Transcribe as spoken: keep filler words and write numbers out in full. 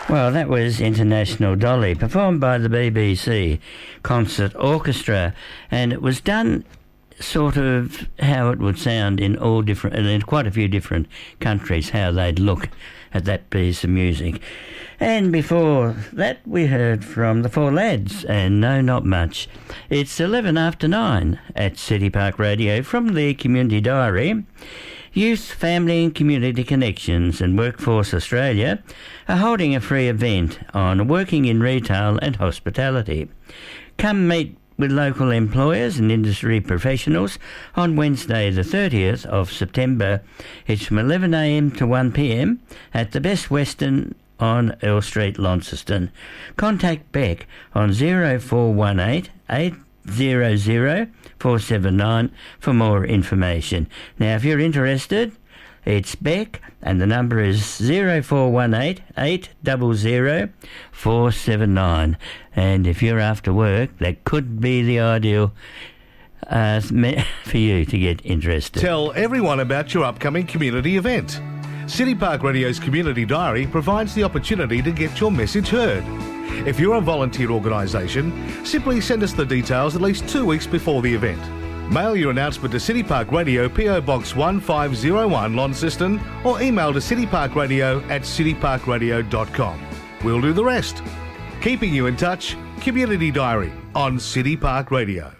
Well, that was International Dolly, performed by the B B C Concert Orchestra, and it was done sort of how it would sound in all different, in quite a few different countries, how they'd look at that piece of music. And before that, we heard from the Four Lads, and No Not Much. It's eleven after nine at City Park Radio from the Community Diary. Youth, Family and Community Connections and Workforce Australia are holding a free event on working in retail and hospitality. Come meet with local employers and industry professionals on Wednesday the thirtieth of September. It's from eleven a m to one p m at the Best Western on Earl Street, Launceston. Contact Beck on zero four one eight eight zero zero four seven nine for more information. Now, if you're interested, it's Beck, and the number is zero four one eight eight zero zero four seven nine. And if you're after work, that could be the ideal uh, for you to get interested. Tell everyone about your upcoming community event. City Park Radio's Community Diary provides the opportunity to get your message heard. If you're a volunteer organisation, simply send us the details at least two weeks before the event. Mail your announcement to City Park Radio, P O Box one five zero one, Launceston, or email to cityparkradio at cityparkradio dot com. We'll do the rest. Keeping you in touch, Community Diary on City Park Radio.